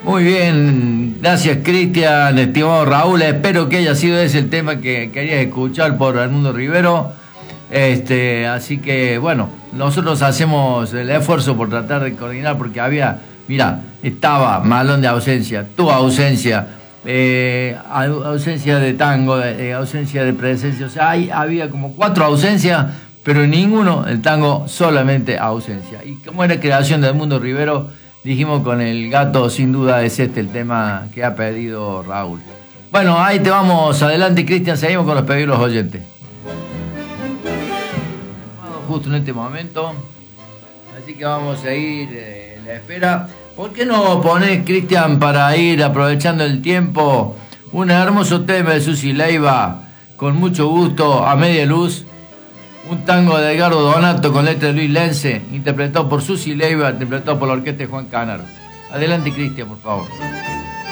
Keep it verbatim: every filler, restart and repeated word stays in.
Muy bien, gracias Cristian, estimado Raúl, espero que haya sido ese el tema que querías escuchar por Edmundo Rivero. Este, así que bueno, nosotros hacemos el esfuerzo por tratar de coordinar porque había, mira, estaba Malón de ausencia, tu ausencia, eh, ausencia de tango, eh, ausencia de presencia, o sea, hay, había como cuatro ausencias, pero ninguno, el tango solamente ausencia. Y como era creación de Edmundo Rivero, dijimos con el gato, sin duda es este el tema que ha pedido Raúl. Bueno, ahí te vamos, adelante Cristian, seguimos con los pedidos de los oyentes. Justo en este momento, así que vamos a ir eh, en la espera. ¿Por qué no pones, Cristian, para ir aprovechando el tiempo, un hermoso tema de Susi Leiva, con mucho gusto, a media luz, un tango de Edgardo Donato con letra de Luis Lenze, interpretado por Susi Leiva, interpretado por la orquesta de Juan Canaro? Adelante, Cristian, por favor.